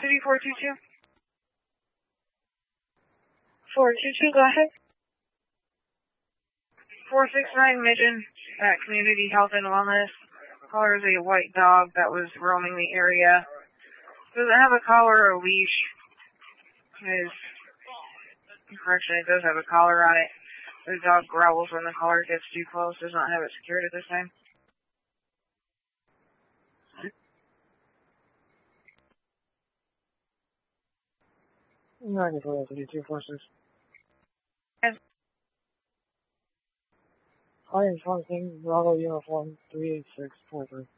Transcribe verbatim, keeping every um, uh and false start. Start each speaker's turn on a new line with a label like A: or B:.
A: City four two two. four two two, go ahead. four six nine Midgeon at Community Health and Wellness. Caller is a white dog that was roaming the area. Does it have a collar or a leash? Is correction, it does have a collar on it. The dog growls when the collar gets too close. Does not have it secured at this time.
B: ninety-four, two four six.
A: Yes.
B: I am Funking, Bravo Uniform three eight six four three.